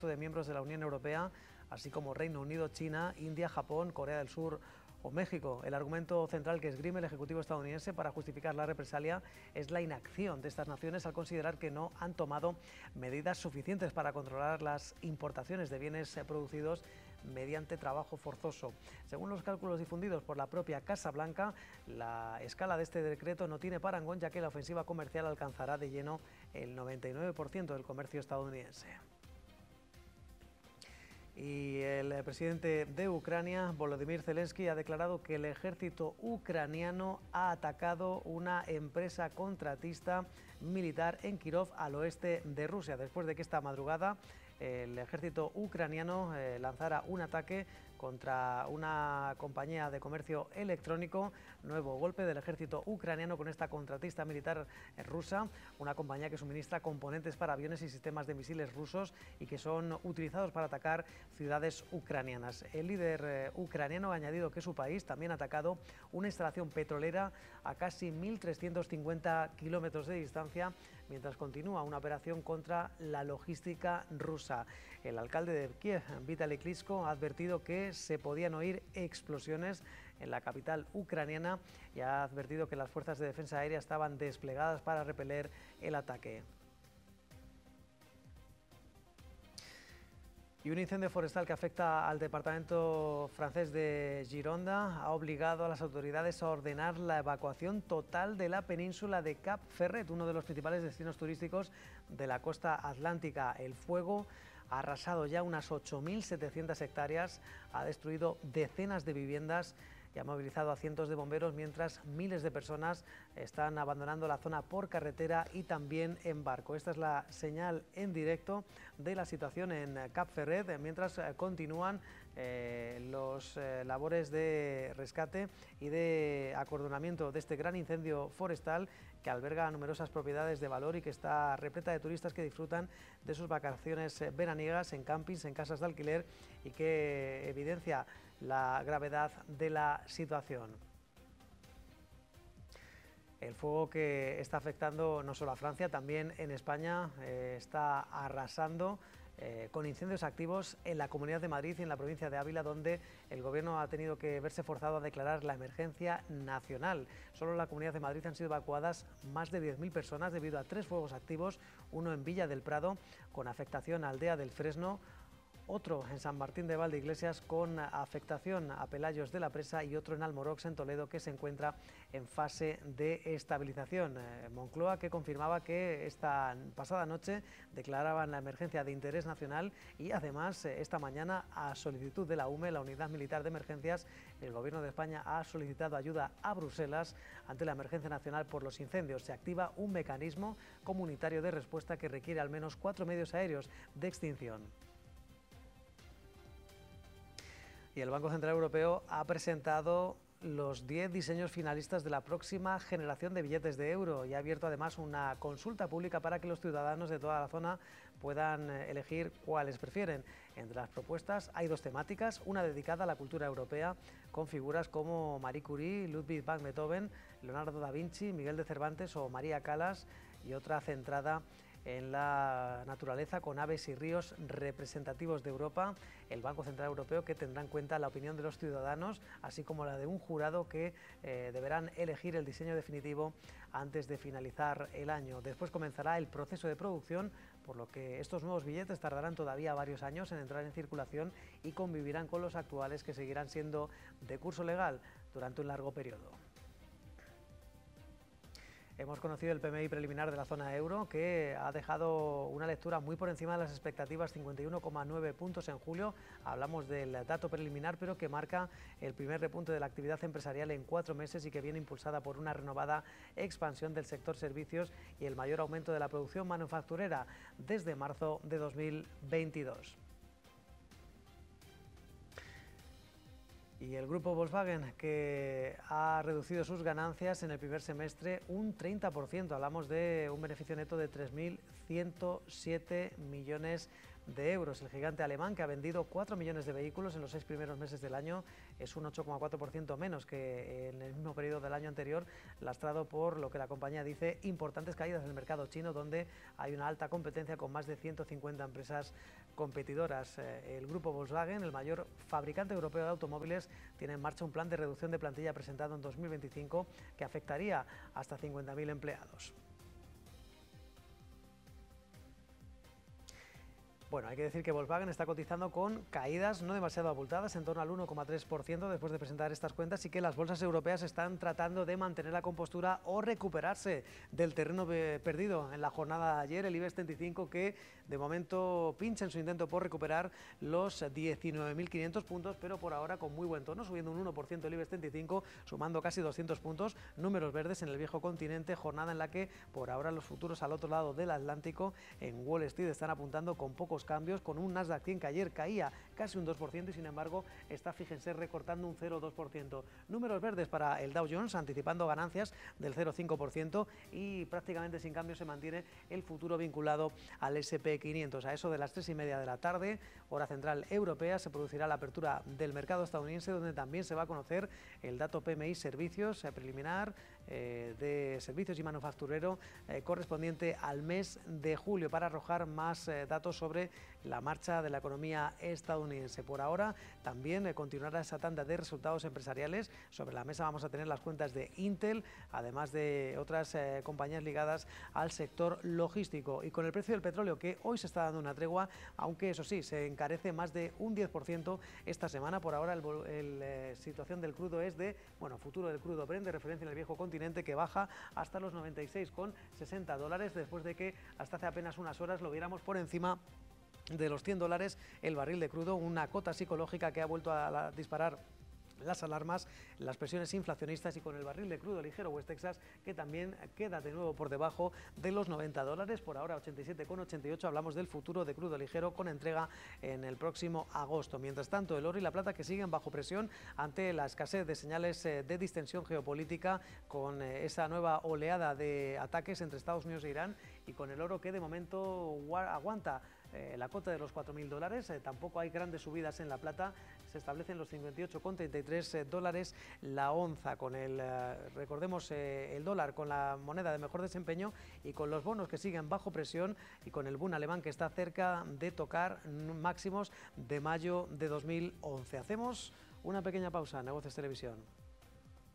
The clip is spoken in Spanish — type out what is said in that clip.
de miembros de la Unión Europea, así como Reino Unido, China, India, Japón, Corea del Sur o México. El argumento central que esgrime el Ejecutivo estadounidense para justificar la represalia es la inacción de estas naciones al considerar que no han tomado medidas suficientes para controlar las importaciones de bienes producidos mediante trabajo forzoso. Según los cálculos difundidos por la propia Casa Blanca, la escala de este decreto no tiene parangón, ya que la ofensiva comercial alcanzará de lleno el 99% del comercio estadounidense. Y el presidente de Ucrania, Volodymyr Zelensky, ha declarado que el ejército ucraniano ha atacado una empresa contratista militar en Kírov, al oeste de Rusia, después de que esta madrugada el ejército ucraniano lanzara un ataque contra una compañía de comercio electrónico. Nuevo golpe del ejército ucraniano con esta contratista militar rusa, una compañía que suministra componentes para aviones y sistemas de misiles rusos y que son utilizados para atacar ciudades ucranianas. El líder ucraniano ha añadido que su país también ha atacado una instalación petrolera a casi 1.350 kilómetros de distancia, mientras continúa una operación contra la logística rusa. El alcalde de Kiev, Vitaly Klitschko, ha advertido que se podían oír explosiones en la capital ucraniana y ha advertido que las fuerzas de defensa aérea estaban desplegadas para repeler el ataque. Y un incendio forestal que afecta al departamento francés de Gironda ha obligado a las autoridades a ordenar la evacuación total de la península de Cap Ferret, uno de los principales destinos turísticos de la costa atlántica. El fuego ha arrasado ya unas 8.700 hectáreas, ha destruido decenas de viviendas y ha movilizado a cientos de bomberos, mientras miles de personas están abandonando la zona por carretera y también en barco. Esta es la señal en directo de la situación en Cap Ferret, mientras continúan los labores de rescate y de acordonamiento de este gran incendio forestal que alberga numerosas propiedades de valor y que está repleta de turistas que disfrutan de sus vacaciones veraniegas en campings, en casas de alquiler, y que evidencia la gravedad de la situación. El fuego que está afectando no solo a Francia, también en España está arrasando con incendios activos en la Comunidad de Madrid y en la provincia de Ávila, donde el Gobierno ha tenido que verse forzado a declarar la emergencia nacional. Solo en la Comunidad de Madrid han sido evacuadas más de 10.000 personas debido a 3 fuegos activos, uno en Villa del Prado con afectación a Aldea del Fresno, otro en San Martín de Valdeiglesias con afectación a Pelayos de la Presa y otro en Almorox, en Toledo, que se encuentra en fase de estabilización. Moncloa, que confirmaba que esta pasada noche declaraban la emergencia de interés nacional, y además esta mañana, a solicitud de la UME, la Unidad Militar de Emergencias, el Gobierno de España ha solicitado ayuda a Bruselas ante la emergencia nacional por los incendios. Se activa un mecanismo comunitario de respuesta que requiere al menos 4 medios aéreos de extinción. Y el Banco Central Europeo ha presentado los 10 diseños finalistas de la próxima generación de billetes de euro y ha abierto además una consulta pública para que los ciudadanos de toda la zona puedan elegir cuáles prefieren. Entre las propuestas hay 2 temáticas, una dedicada a la cultura europea, con figuras como Marie Curie, Ludwig van Beethoven, Leonardo da Vinci, Miguel de Cervantes o María Callas, y otra centrada en la naturaleza, con aves y ríos representativos de Europa. El Banco Central Europeo, que tendrá en cuenta la opinión de los ciudadanos, así como la de un jurado que deberán elegir el diseño definitivo antes de finalizar el año. Después comenzará el proceso de producción, por lo que estos nuevos billetes tardarán todavía varios años en entrar en circulación y convivirán con los actuales, que seguirán siendo de curso legal durante un largo periodo. Hemos conocido el PMI preliminar de la zona euro, que ha dejado una lectura muy por encima de las expectativas, 51,9 puntos en julio. Hablamos del dato preliminar, pero que marca el primer repunte de la actividad empresarial en 4 meses y que viene impulsada por una renovada expansión del sector servicios y el mayor aumento de la producción manufacturera desde marzo de 2022. Y el grupo Volkswagen, que ha reducido sus ganancias en el primer semestre un 30%. Hablamos de un beneficio neto de 3.107 millones de euros. El gigante alemán, que ha vendido 4 millones de vehículos en los 6 primeros meses del año, es un 8,4% menos que en el mismo periodo del año anterior, lastrado por lo que la compañía dice importantes caídas en el mercado chino, donde hay una alta competencia con más de 150 empresas competidoras. El grupo Volkswagen, el mayor fabricante europeo de automóviles, tiene en marcha un plan de reducción de plantilla presentado en 2025 que afectaría hasta 50.000 empleados. Bueno, hay que decir que Volkswagen está cotizando con caídas no demasiado abultadas, en torno al 1,3% después de presentar estas cuentas, y que las bolsas europeas están tratando de mantener la compostura o recuperarse del terreno perdido en la jornada de ayer. El IBEX 35, que de momento pincha en su intento por recuperar los 19.500 puntos, pero por ahora con muy buen tono, subiendo un 1% el IBEX 35, sumando casi 200 puntos, números verdes en el viejo continente, jornada en la que por ahora los futuros al otro lado del Atlántico, en Wall Street, están apuntando con pocos cambios, con un Nasdaq 100 que ayer caía casi un 2% y sin embargo está, fíjense, recortando un 0,2%. Números verdes para el Dow Jones, anticipando ganancias del 0,5%, y prácticamente sin cambio se mantiene el futuro vinculado al S&P 500. A eso de las 3:30 de la tarde, hora central europea, se producirá la apertura del mercado estadounidense, donde también se va a conocer el dato PMI servicios preliminar de servicios y manufacturero correspondiente al mes de julio, para arrojar más datos sobre la marcha de la economía estadounidense. Por ahora también continuará esa tanda de resultados empresariales. Sobre la mesa vamos a tener las cuentas de Intel, además de otras compañías ligadas al sector logístico. Y con el precio del petróleo, que hoy se está dando una tregua, aunque eso sí, se encarece más de un 10% esta semana. Por ahora la situación del crudo es de, futuro del crudo Brent, de referencia en el viejo continente, que baja hasta los $96,60, después de que hasta hace apenas unas horas lo viéramos por encima de los $100 el barril de crudo, una cota psicológica que ha vuelto a disparar las alarmas, las presiones inflacionistas, y con el barril de crudo ligero West Texas, que también queda de nuevo por debajo de los $90, por ahora 87,88. hablamos del futuro de crudo ligero con entrega en el próximo agosto. Mientras tanto, el oro y la plata, que siguen bajo presión ante la escasez de señales de distensión geopolítica, con esa nueva oleada de ataques entre Estados Unidos e Irán, y con el oro que de momento aguanta la cota de los $4.000. Tampoco hay grandes subidas en la plata, se establecen los $58,33 la onza, con recordemos, el dólar con la moneda de mejor desempeño, y con los bonos que siguen bajo presión, y con el Bund alemán que está cerca de tocar máximos de mayo de 2011. Hacemos una pequeña pausa. Negocios Televisión.